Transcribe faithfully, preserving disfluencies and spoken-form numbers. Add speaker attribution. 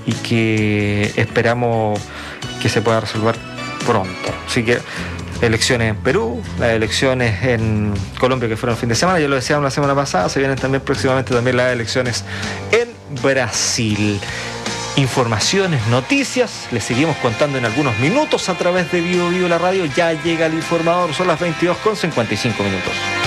Speaker 1: y que esperamos que se pueda resolver pronto. Así que elecciones en Perú, las elecciones en Colombia que fueron el fin de semana, ya lo decíamos la semana pasada, se vienen también próximamente también las elecciones en Brasil. Informaciones, noticias, les seguimos contando en algunos minutos a través de Vivo Vivo la radio. Ya llega el informador, son las veintidós con cincuenta y cinco minutos.